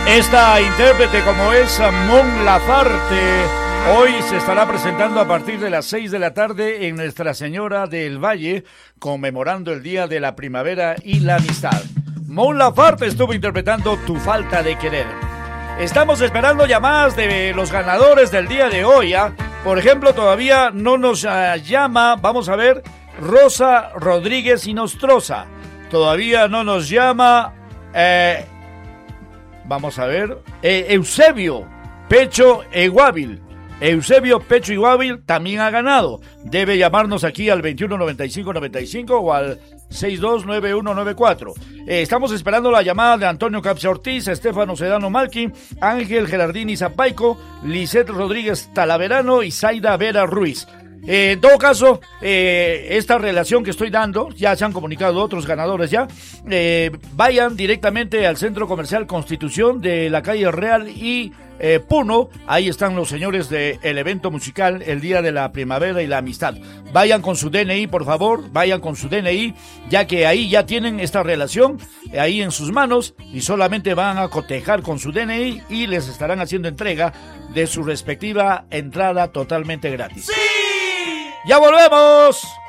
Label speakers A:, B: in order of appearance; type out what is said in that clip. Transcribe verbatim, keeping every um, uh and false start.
A: Esta intérprete como es Mon Laferte, hoy se estará presentando a partir de las seis de la tarde en Nuestra Señora del Valle, conmemorando el Día de la Primavera y la Amistad. Mon Laferte estuvo interpretando Tu Falta de Querer. Estamos esperando llamadas de los ganadores del día de hoy, ¿eh? Por ejemplo, todavía no nos uh, llama, vamos a ver, Rosa Rodríguez Inostroza. Todavía no nos llama... Eh, Vamos a ver, eh, Eusebio Pecho Eguávil. Eusebio Pecho Eguávil también ha ganado. Debe llamarnos aquí al veintiuno noventa y cinco noventa y cinco o al sesenta y dos noventa y uno noventa y cuatro. Eh, estamos esperando la llamada de Antonio Capsa Ortiz, Estefano Sedano Malqui, Ángel Gerardini Zapaico, Lisette Rodríguez Talaverano y Zaida Vera Ruiz. Eh, en todo caso, eh, esta relación que estoy dando, ya se han comunicado otros ganadores ya, eh, vayan directamente al Centro Comercial Constitución de la calle Real y eh, Puno. Ahí están los señores del evento musical El Día de la Primavera y la Amistad. Vayan con su D N I, por favor, vayan con su D N I, ya que ahí ya tienen esta relación eh, ahí en sus manos y solamente van a cotejar con su D N I y les estarán haciendo entrega de su respectiva entrada totalmente gratis. ¡Sí! ¡Ya volvemos!